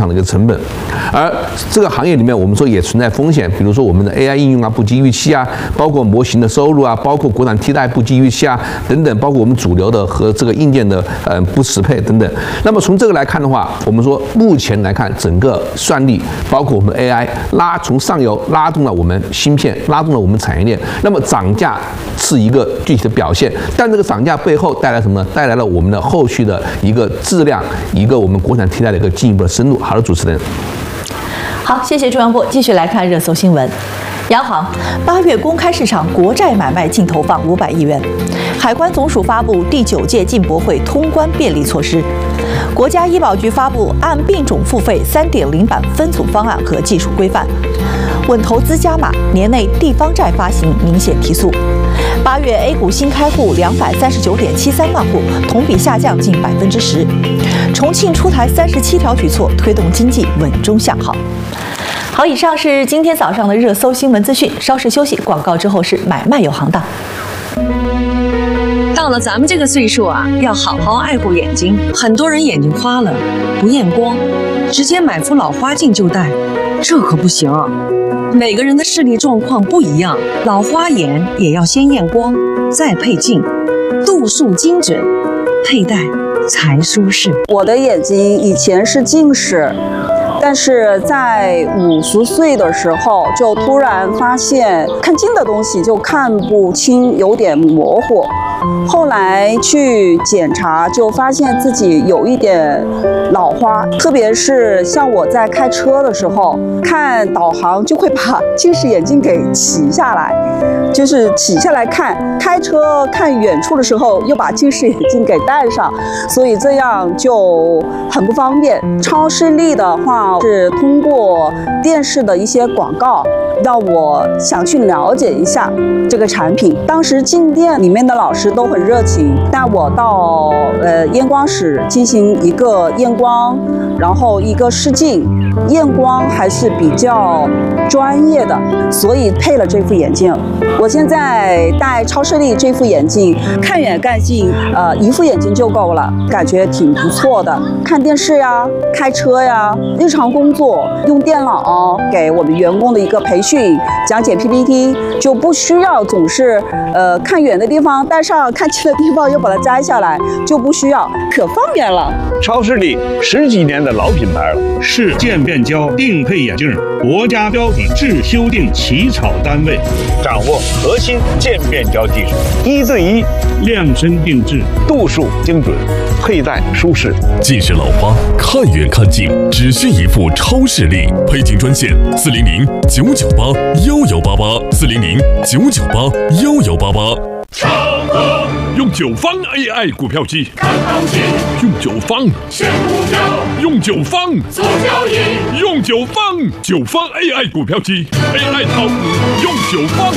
场的一个成本。而这个行业里面，我们说也存在风险，比如说我们的 AI 应用啊、不及预期啊，包括模型的收入啊，包括国产替代不及预期啊等等，包括我们主流的和这个硬件的不适配等等。那么从这个来看的话，我们说目前来看，整个算力包括我们 AI 从上游拉动了我们芯片，拉动了我们产业链。那么涨价是一个具体的表现，但这个涨价背后带来什么呢？带来了我们的后续的一个质量，一个我们国产替代的一个进一步的深入。好的，主持人。 好，谢谢中央部。继续来看热搜新闻。央行8月公开市场国债买卖净投放500亿元。海关总署发布第9届进博会通关便利措施。国家医保局发布按病种付费3.0版分组方案和技术规范。稳投资加码，年内地方债发行明显提速。8月 A 股新开户239.73万户，同比下降近10%。重庆出台37条举措，推动经济稳中向好。好，以上是今天早上的热搜新闻资讯。稍事休息，广告之后是买卖有行当。 到了咱们这个岁数啊，要好好爱护眼睛。很多人眼睛花了，不验光，直接买副老花镜就戴，这可不行。每个人的视力状况不一样，老花眼也要先验光，再配镜，度数精准，佩戴才舒适。 我的眼睛以前是近视，但是在50岁的时候，就突然发现看近的东西就看不清，有点模糊。后来去检查，就发现自己有一点老花，特别是像我在开车的时候，看导航就会把近视眼镜给起下来，就是起下来看，开车看远处的时候又把近视眼镜给戴上，所以这样就很不方便。超视力的话是通过电视的一些广告，让我想去了解一下这个产品。当时进店里面的老师都很热情，带我到验光室进行一个验光，然后一个试镜。验光还是比较专业的，所以配了这副眼镜。我现在戴超视力这副眼镜，看远看近，一副眼镜就够了，感觉挺不错的。看电视呀，开车呀，日常工作用电脑给我们员工的一个培训，讲解 PPT， 就不需要总是看远的地方戴上，看近的地方又把它摘下来，就不需要，可方便了。 超视力10几年的老品牌了，是渐变焦定配眼镜国家标准制修订起草单位，掌握核心渐变焦技术，1对1量身定制，度数精准，佩戴舒适。 近视老花，看远看近，只需一副超视力。配镜专线400-998-1188，400-998-1188。 长河用9方 AI 股票机， 看行情， 用9方选股票， 用9方做交易， 用9方AI 股票机 ，AI 炒股用9方。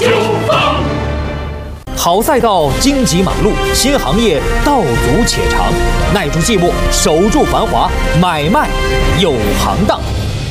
好赛道荆棘马路，新行业道阻且长，耐住寂寞，守住繁华，买卖有行当。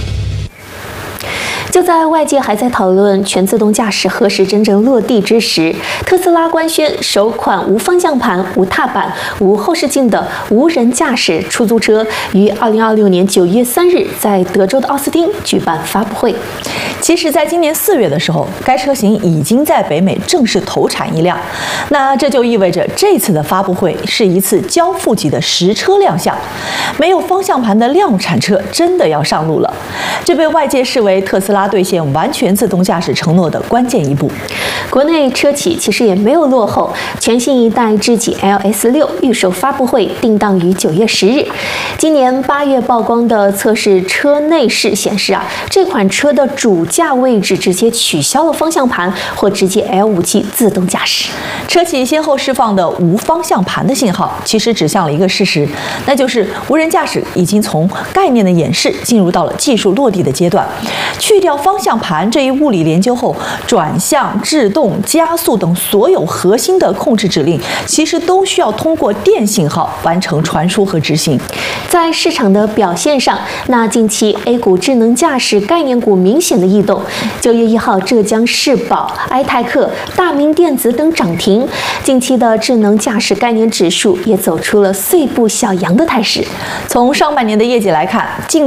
就在外界还在讨论全自动驾驶何时真正落地之时，特斯拉官宣首款无方向盘、无踏板、无后视镜的无人驾驶出租车于2026年9月3日在德州的奥斯汀举办发布会。 其实，在今年4月的时候，该车型已经在北美正式投产一辆。那这就意味着这次的发布会是一次交付级的实车亮相，没有方向盘的量产车真的要上路了。这被外界视为特斯拉兑现完全自动驾驶承诺的关键一步。 国内车企其实也没有落后，全新一代智己 LS6 预售发布会定档于9月10日。今年8月曝光的测试车内饰显示这款车的主驾位置直接取消了方向盘，或直接 L5级自动驾驶。 车企先后释放的无方向盘的信号，其实指向了一个事实，那就是无人驾驶已经从概念的演示进入到了技术落地的阶段。去掉方向盘这一物理研究后，转向、制动、加速等所有核心的控制指令，其实都需要通过电信号完成传输和执行。 在市场的表现上，那近期 A 股智能驾驶概念股明显的异动。9月1号，浙江世宝、埃泰克、大明电子等涨停。近期的智能驾驶概念指数也走出了碎步小阳的态势。 从上半年的业绩来看，近